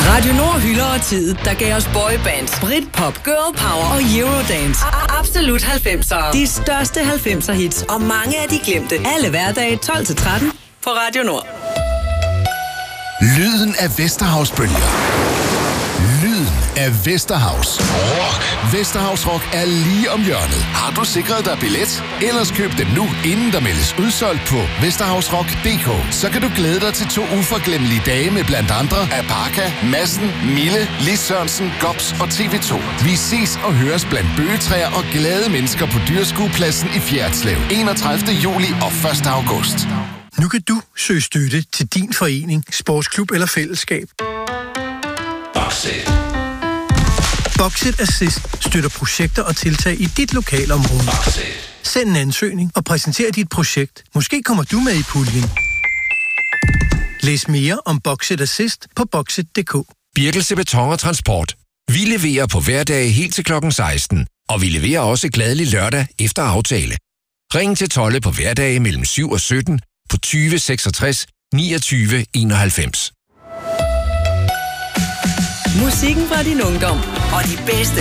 Radio Nord hylder tid, der gav os boybands, Britpop, girl power og Eurodance. Absolut 90'ere. De største 90'er hits og mange af de glemte. Alle hverdage 12-13 på Radio Nord. Lyden af Vesterhavsbølger. Lyden af Vesterhavs Rock. Vesterhavs Rock er lige om hjørnet. Har du sikret dig billet? Ellers køb den nu, inden der meldes udsolgt på vesterhavsrock.dk. Så kan du glæde dig til 2 uforglemmelige dage med blandt andre Apaka, Madsen, Mille, Lis Sørensen, Gops og TV2. Vi ses og høres blandt bøgetræer og glade mennesker på Dyrskuepladsen i Fjerritslev 31. juli og 1. august. Nu kan du søge støtte til din forening, sportsklub eller fællesskab. Boxit Assist støtter projekter og tiltag i dit lokalområde. Send en ansøgning og præsenter dit projekt. Måske kommer du med i puljen. Læs mere om Boxit Assist på boxit.dk. Birkelse Beton og Transport. Vi leverer på hverdage helt til klokken 16, og vi leverer også gladelig lørdag efter aftale. Ring til Tolle på hverdage mellem 7 og 17 på 20 66 29 91. Musikken fra din ungdom og de bedste